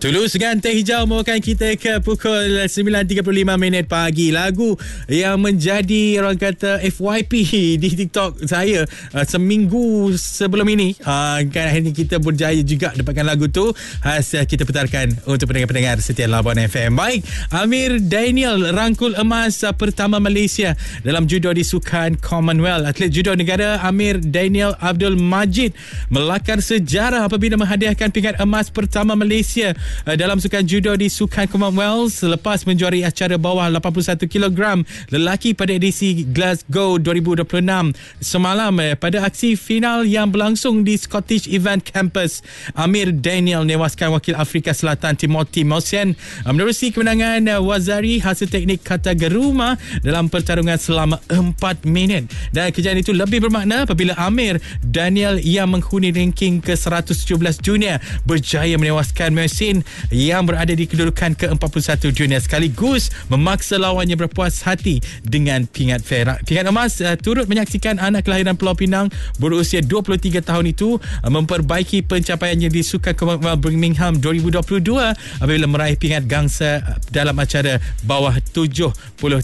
Tulus dengan Teh Hijau membawakan kita ke pukul 9.35 pagi. Lagu yang menjadi orang kata FYP di TikTok saya seminggu sebelum ini. Kan akhirnya kita berjaya juga dapatkan lagu tu. Kita putarkan untuk pendengar-pendengar setia Labuan FM. Baik, Amir Daniel rangkul emas pertama Malaysia dalam judo di Sukan Commonwealth. Atlet judo negara Amir Daniel Abdul Majid melakar sejarah apabila menghadiahkan pingat emas pertama Malaysia dalam sukan judo di Sukan Commonwealth selepas menjuari acara bawah 81 kg lelaki pada edisi Glasgow 2026 semalam. Pada aksi final yang berlangsung di Scottish Event Campus, Amir Daniel menewaskan wakil Afrika Selatan Timothy Mosen menerusi kemenangan Wazari hasil teknik kata geruma dalam pertarungan selama 4 minit. Dan kejadian itu lebih bermakna apabila Amir Daniel yang menghuni ranking ke-117 dunia berjaya menewaskan Mosen yang berada di kedudukan ke-41 dunia sekaligus memaksa lawannya berpuas hati dengan pingat perak. Pingat emas turut menyaksikan anak kelahiran Pulau Pinang berusia 23 tahun itu memperbaiki pencapaiannya di Sukan Commonwealth Birmingham 2022 apabila meraih pingat gangsa dalam acara bawah 73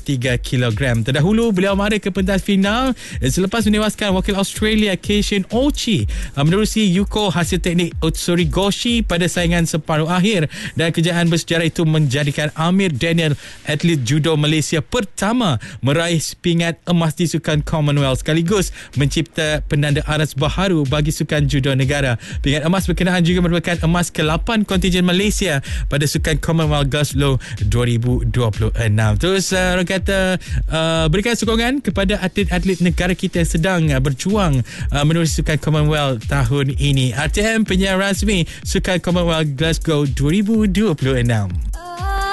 kg. Terdahulu beliau mara ke pentas final selepas menewaskan wakil Australia Keishin Ochi menerusi Yuko hasil teknik Utsuri Goshi pada saingan separuh akhir. Dan kejayaan bersejarah itu menjadikan Amir Daniel atlet judo Malaysia pertama meraih pingat emas di Sukan Commonwealth sekaligus mencipta penanda aras baharu bagi Sukan Judo Negara. Pingat emas berkenaan juga merupakan emas ke-8 kontingen Malaysia pada Sukan Commonwealth Glasgow 2026. Terus orang kata berikan sokongan kepada atlet-atlet negara kita yang sedang berjuang menerusi Sukan Commonwealth tahun ini. RTM penyiar rasmi Sukan Commonwealth Glasgow 2026.